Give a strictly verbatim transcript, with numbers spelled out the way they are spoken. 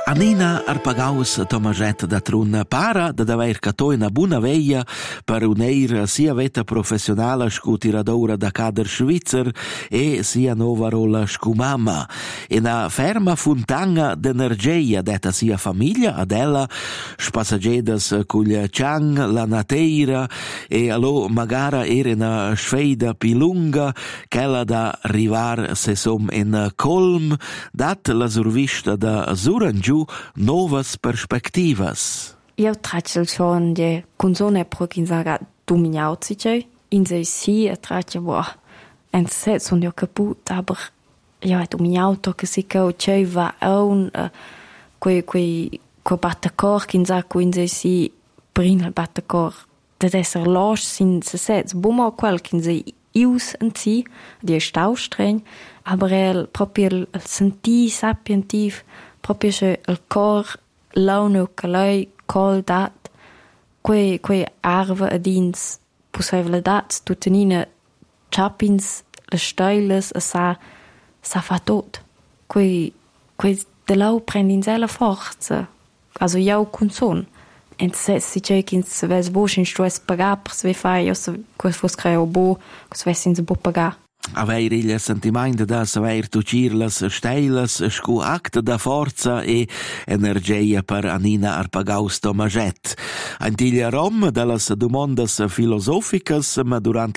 Anina Arpagaus Tomaget da trun para da daver cato una buona veia per un'eir sia veta professionale scu tiradora da cader svizzer e sia nova rola scu mamma. E una ferma fontana d'energia detta sia famiglia adella spassagedas cuglia Chang la nateira e allo magara era una sfida più lunga quella da arrivar se som in colm dat la survista da Zurangiu novas perspectivas. Io traccio schon die consone pro kinsaga dominauzice in se si a traccio boh en set son io caput aber io è dominauto che si co ceva un quei quei co battacor kinsa co in se si prin il battacor de esser losch sin se set bumo quel kin se ius en si die staustreng aber el proprio il senti sapientiv proprio se il cor launo che lei col dat quei quei arve adins possibile dat tutenina chapins le steiles a sa sa fa tot quei quei de lau prendin sella forza also jau conson en se si c'è che se ves voce in stress pagar per se fai io se quel fos creo bo se ves in se bo pagar Aver il sentimento da saver tucir las steilas scu acta da forza e energia per Anina Arpagaus Tomaget. Antiglia rom dallas domandas filosoficas, ma durant